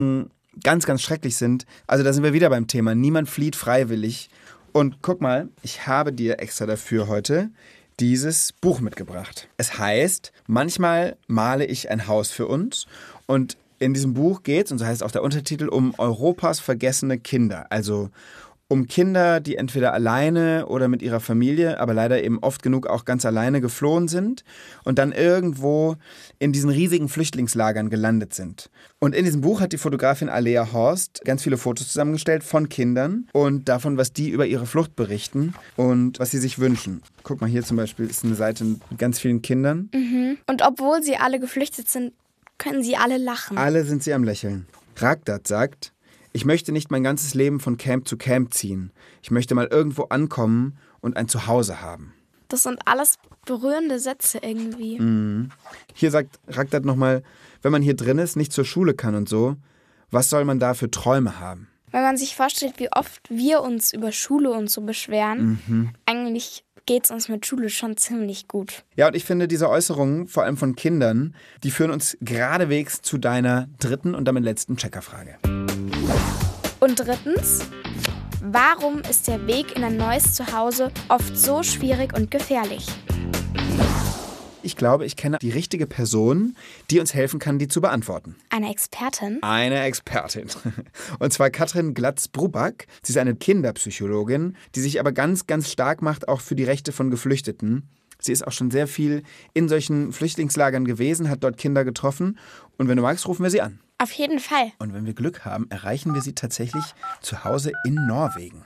ganz, ganz schrecklich sind. Also da sind wir wieder beim Thema. Niemand flieht freiwillig. Und guck mal, ich habe dir extra dafür heute dieses Buch mitgebracht. Es heißt, manchmal male ich ein Haus für uns. Und in diesem Buch geht es, und so heißt auch der Untertitel, um Europas vergessene Kinder. Also um Kinder, die entweder alleine oder mit ihrer Familie, aber leider eben oft genug auch ganz alleine geflohen sind und dann irgendwo in diesen riesigen Flüchtlingslagern gelandet sind. Und in diesem Buch hat die Fotografin Alea Horst ganz viele Fotos zusammengestellt von Kindern und davon, was die über ihre Flucht berichten und was sie sich wünschen. Guck mal, hier zum Beispiel ist eine Seite mit ganz vielen Kindern. Mhm. Und obwohl sie alle geflüchtet sind, können sie alle lachen. Alle sind sie am Lächeln. Ragdat sagt: Ich möchte nicht mein ganzes Leben von Camp zu Camp ziehen. Ich möchte mal irgendwo ankommen und ein Zuhause haben. Das sind alles berührende Sätze irgendwie. Mhm. Hier sagt Ragdat nochmal, wenn man hier drin ist, nicht zur Schule kann und so, was soll man da für Träume haben? Wenn man sich vorstellt, wie oft wir uns über Schule und so beschweren, eigentlich geht es uns mit Schule schon ziemlich gut. Ja, und ich finde diese Äußerungen, vor allem von Kindern, die führen uns geradewegs zu deiner dritten und damit letzten Checkerfrage. Und drittens, warum ist der Weg in ein neues Zuhause oft so schwierig und gefährlich? Ich glaube, ich kenne die richtige Person, die uns helfen kann, die zu beantworten. Eine Expertin? Eine Expertin. Und zwar Katrin Glatz-Bruback. Sie ist eine Kinderpsychologin, die sich aber ganz, ganz stark macht, auch für die Rechte von Geflüchteten. Sie ist auch schon sehr viel in solchen Flüchtlingslagern gewesen, hat dort Kinder getroffen. Und wenn du magst, rufen wir sie an. Auf jeden Fall. Und wenn wir Glück haben, erreichen wir sie tatsächlich zu Hause in Norwegen.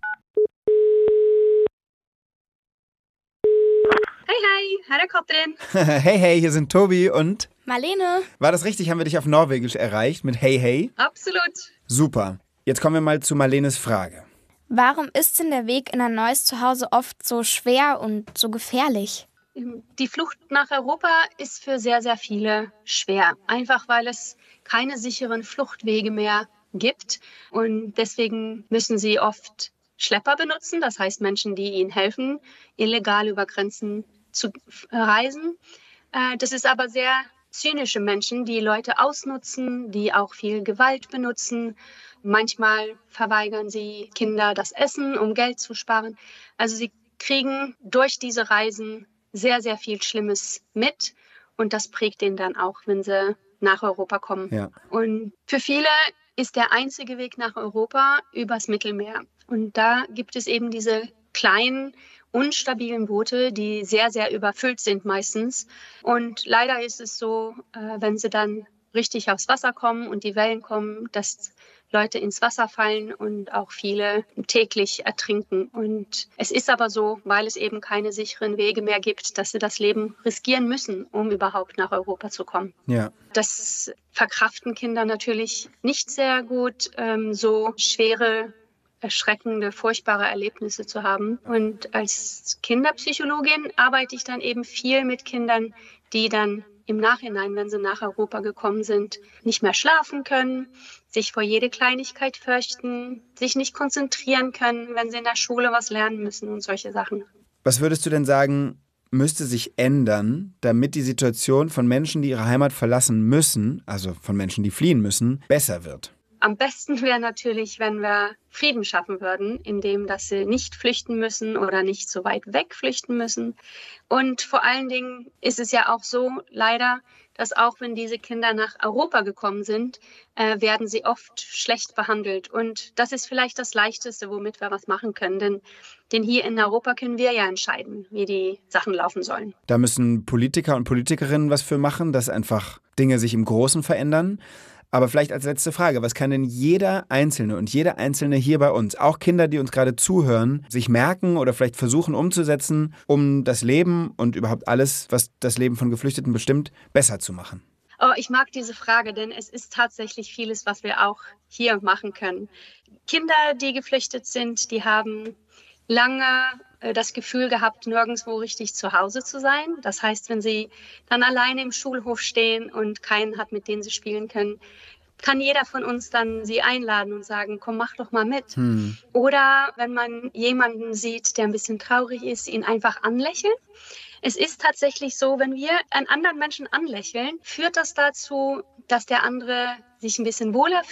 Hei, her er Katrin. Hey, hey, hier sind Tobi und... Marlene. War das richtig? Haben wir dich auf Norwegisch erreicht mit Hey, hey? Absolut. Super. Jetzt kommen wir mal zu Marlenes Frage. Warum ist denn der Weg in ein neues Zuhause oft so schwer und so gefährlich? Die Flucht nach Europa ist für sehr, sehr viele schwer. Einfach weil es keine sicheren Fluchtwege mehr gibt. Und deswegen müssen sie oft Schlepper benutzen. Das heißt Menschen, die ihnen helfen, illegal über Grenzen zu reisen. Das ist aber sehr zynische Menschen, die Leute ausnutzen, die auch viel Gewalt benutzen. Manchmal verweigern sie Kinder das Essen, um Geld zu sparen. Also sie kriegen durch diese Reisen sehr, sehr viel Schlimmes mit. Und das prägt ihn dann auch, wenn sie nach Europa kommen. Ja. Und für viele ist der einzige Weg nach Europa übers Mittelmeer. Und da gibt es eben diese kleinen, unstabilen Boote, die sehr, sehr überfüllt sind meistens. Und leider ist es so, wenn sie dann richtig aufs Wasser kommen und die Wellen kommen, dass Leute ins Wasser fallen und auch viele täglich ertrinken. Und es ist aber so, weil es eben keine sicheren Wege mehr gibt, dass sie das Leben riskieren müssen, um überhaupt nach Europa zu kommen. Ja. Das verkraften Kinder natürlich nicht sehr gut, so schwere, erschreckende, furchtbare Erlebnisse zu haben. Und als Kinderpsychologin arbeite ich dann eben viel mit Kindern, die dann im Nachhinein, wenn sie nach Europa gekommen sind, nicht mehr schlafen können, sich vor jede Kleinigkeit fürchten, sich nicht konzentrieren können, wenn sie in der Schule was lernen müssen und solche Sachen. Was würdest du denn sagen, müsste sich ändern, damit die Situation von Menschen, die ihre Heimat verlassen müssen, also von Menschen, die fliehen müssen, besser wird? Am besten wäre natürlich, wenn wir Frieden schaffen würden, indem dass sie nicht flüchten müssen oder nicht so weit weg flüchten müssen. Und vor allen Dingen ist es ja auch so, leider, dass auch wenn diese Kinder nach Europa gekommen sind, werden sie oft schlecht behandelt. Und das ist vielleicht das Leichteste, womit wir was machen können. Denn hier in Europa können wir ja entscheiden, wie die Sachen laufen sollen. Da müssen Politiker und Politikerinnen was für machen, dass einfach Dinge sich im Großen verändern. Aber vielleicht als letzte Frage, was kann denn jeder Einzelne und jede Einzelne hier bei uns, auch Kinder, die uns gerade zuhören, sich merken oder vielleicht versuchen umzusetzen, um das Leben und überhaupt alles, was das Leben von Geflüchteten bestimmt, besser zu machen? Oh, ich mag diese Frage, denn es ist tatsächlich vieles, was wir auch hier machen können. Kinder, die geflüchtet sind, die haben lange das Gefühl gehabt, nirgendwo richtig zu Hause zu sein. Das heißt, wenn sie dann alleine im Schulhof stehen und keinen hat, mit dem sie spielen können, kann jeder von uns dann sie einladen und sagen, komm, mach doch mal mit. Oder wenn man jemanden sieht, der ein bisschen traurig ist, ihn einfach anlächeln. Es ist tatsächlich so, wenn wir einen anderen Menschen anlächeln, führt das dazu, dass der andere sich ein bisschen wohler